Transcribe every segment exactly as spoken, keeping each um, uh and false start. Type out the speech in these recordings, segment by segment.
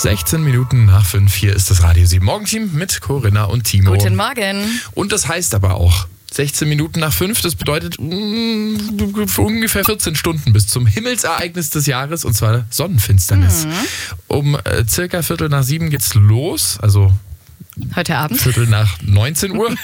sechzehn Minuten nach fünf, hier ist das Radio sieben Morgenteam mit Corinna und Timo. Guten Morgen. Und das heißt aber auch sechzehn Minuten nach fünf, das bedeutet mm, für ungefähr vierzehn Stunden bis zum Himmelsereignis des Jahres, und zwar Sonnenfinsternis. Mhm. Um äh, circa Viertel nach sieben geht's los, also heute Abend. Viertel nach neunzehn Uhr.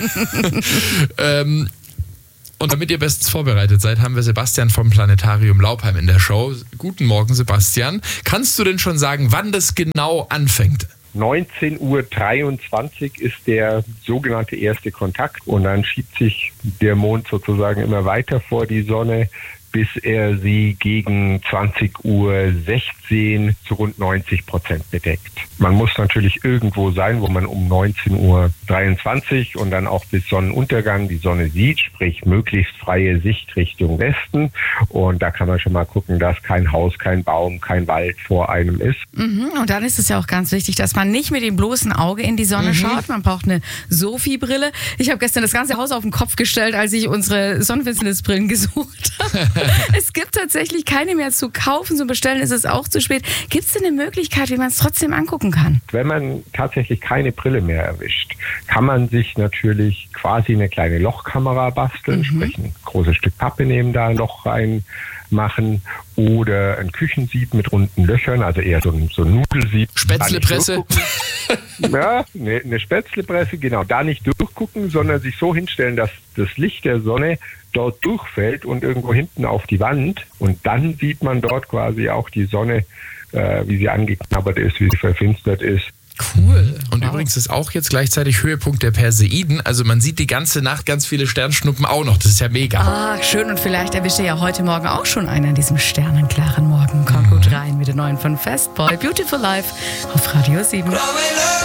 ähm, Und damit ihr bestens vorbereitet seid, haben wir Sebastian vom Planetarium Laupheim in der Show. Guten Morgen, Sebastian. Kannst du denn schon sagen, wann das genau anfängt? neunzehn Uhr dreiundzwanzig ist der sogenannte erste Kontakt. Und dann schiebt sich der Mond sozusagen immer weiter vor die Sonne, bis er sie gegen zwanzig Uhr sechzehn zu rund neunzig Prozent bedeckt. Man muss natürlich irgendwo sein, wo man um neunzehn Uhr dreiundzwanzig und dann auch bis Sonnenuntergang die Sonne sieht, sprich möglichst freie Sicht Richtung Westen. Und da kann man schon mal gucken, dass kein Haus, kein Baum, kein Wald vor einem ist. Mhm, und dann ist es ja auch ganz wichtig, dass man nicht mit dem bloßen Auge in die Sonne mhm. schaut. Man braucht eine Sophie-Brille. Ich habe gestern das ganze Haus auf den Kopf gestellt, als ich unsere Sonnenfinsternisbrillen gesucht habe. Es gibt tatsächlich keine mehr zu kaufen, zum Bestellen ist es auch zu spät. Gibt es denn eine Möglichkeit, wie man es trotzdem angucken kann? Wenn man tatsächlich keine Brille mehr erwischt, kann man sich natürlich quasi eine kleine Lochkamera basteln, mhm. sprich ein großes Stück Pappe nehmen, da ein Loch reinmachen oder ein Küchensieb mit runden Löchern, also eher so ein, so ein Nudelsieb. Spätzlepresse. Ja, eine, eine Spätzlepresse, genau. Da nicht durchgucken, sondern sich so hinstellen, dass das Licht der Sonne dort durchfällt und irgendwo hinten auf die Wand. Und dann sieht man dort quasi auch die Sonne, äh, wie sie angeknabbert ist, wie sie verfinstert ist. Cool. Und wow. Übrigens ist auch jetzt gleichzeitig Höhepunkt der Perseiden. Also man sieht die ganze Nacht ganz viele Sternschnuppen auch noch. Das ist ja mega. Ah, schön. Und vielleicht erwischt ihr ja heute Morgen auch schon einen an diesem sternenklaren Morgen. Kommt mhm. gut rein mit der neuen von Fastboy. Beautiful Life auf Radio sieben.